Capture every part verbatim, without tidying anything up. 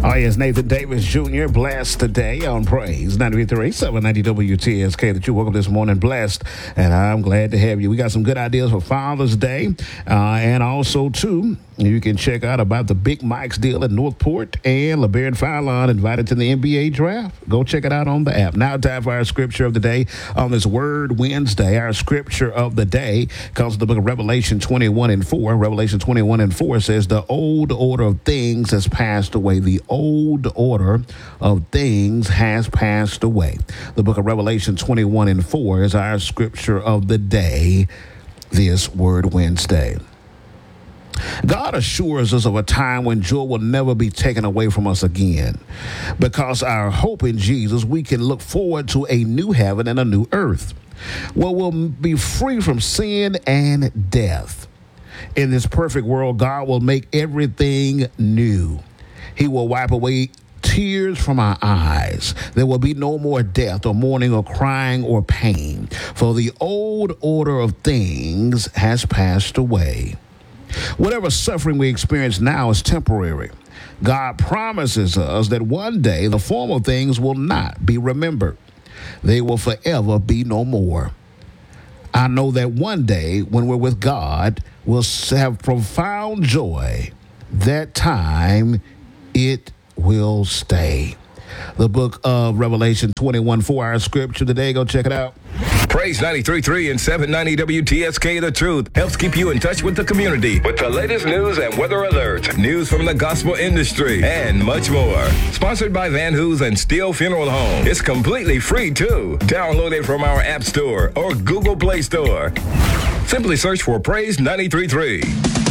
Oh, yes, Nathan Davis Junior Blessed today on Praise ninety-three, seven ninety W T S K that you woke up this morning blessed, and I'm glad to have you. We got some good ideas for Father's Day, uh, and also, too, you can check out about the Big Mike's deal at Northport, and LeBaron Fallon invited to the N B A draft. Go check it out on the app. Now time for our scripture of the day on this Word Wednesday. Our scripture of the day comes from the book of Revelation twenty-one and four. Revelation twenty-one and four says, the old order of things has passed away. The old order of things has passed away. The book of Revelation twenty-one and four is our scripture of the day this Word Wednesday. God assures us of a time when joy will never be taken away from us again. Because our hope in Jesus, we can look forward to a new heaven and a new earth, where we'll be free from sin and death. In this perfect world, God will make everything new. He will wipe away tears from our eyes. There will be no more death or mourning or crying or pain, for the old order of things has passed away. Whatever suffering we experience now is temporary. God promises us that one day the former things will not be remembered. They will forever be no more. I know that one day when we're with God, we'll have profound joy. That time, it will stay. The book of Revelation twenty-one four, our scripture today. Go check it out. Praise ninety-three point three and seven ninety W T S K The Truth helps keep you in touch with the community with the latest news and weather alerts, news from the gospel industry, and much more. Sponsored by Van Hoos and Steele Funeral Home. It's completely free, too. Download it from our App Store or Google Play Store. Simply search for Praise ninety-three point three.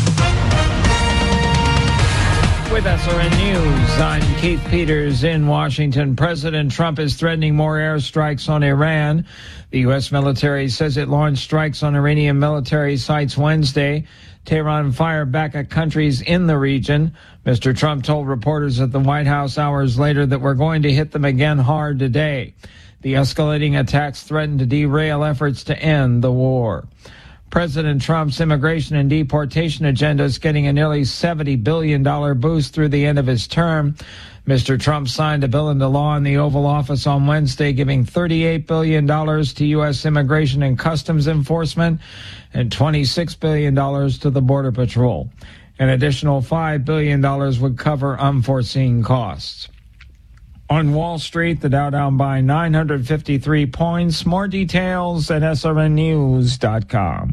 With S R N News, I'm Keith Peters in Washington. President Trump is threatening more airstrikes on Iran. The U S military says it launched strikes on Iranian military sites Wednesday. Tehran fired back at countries in the region. Mister Trump told reporters at the White House hours later that we're going to hit them again hard today. The escalating attacks threaten to derail efforts to end the war. President Trump's immigration and deportation agenda is getting a nearly seventy billion dollars boost through the end of his term. Mister Trump signed a bill into law in the Oval Office on Wednesday, giving thirty-eight billion dollars to U S Immigration and Customs Enforcement and twenty-six billion dollars to the Border Patrol. An additional five billion dollars would cover unforeseen costs. On Wall Street, the Dow down by nine hundred fifty-three points. More details at S R N news dot com.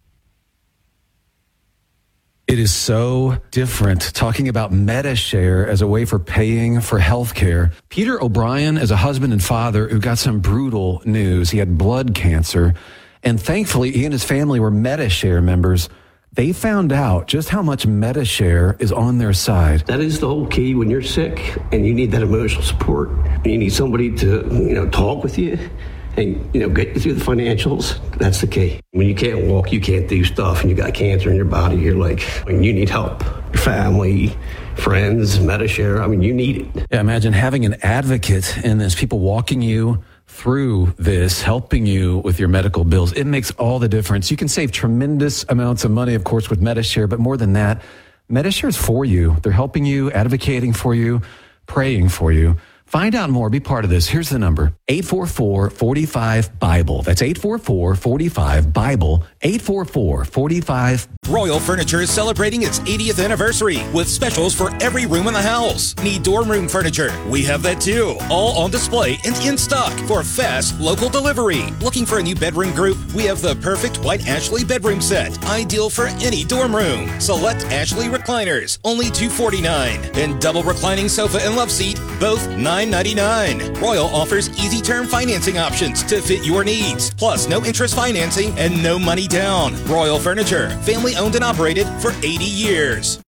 It is so different talking about MediShare as a way for paying for health care. Peter O'Brien is a husband and father who got some brutal news. He had blood cancer, and thankfully he and his family were MediShare members. They found out just how much MediShare is on their side. That is the whole key when you're sick and you need that emotional support. You need somebody to, you know, talk with you and, you know, get you through the financials. That's the key. When you can't walk, you can't do stuff, and you got cancer in your body, you're like, when you need help, your family, friends, MediShare, I mean, you need it. Yeah, imagine having an advocate in this, people walking you through this, helping you with your medical bills. It makes all the difference. You can save tremendous amounts of money, of course, with MediShare, but more than that, MediShare is for you. They're helping you, advocating for you, praying for you. Find out more. Be part of this. Here's the number, eight four four, four five, BIBLE. That's eight four four, four five, BIBLE, eight four four, four five. Royal Furniture is celebrating its eightieth anniversary with specials for every room in the house. Need dorm room furniture? We have that too. All on display and in stock for fast local delivery. Looking for a new bedroom group? We have the perfect white Ashley bedroom set. Ideal for any dorm room. Select Ashley recliners, only two forty-nine. And double reclining sofa and love seat, both nine ninety-nine. Royal offers easy term financing options to fit your needs. Plus no interest financing and no money down. Royal Furniture, family owned and operated for eighty years.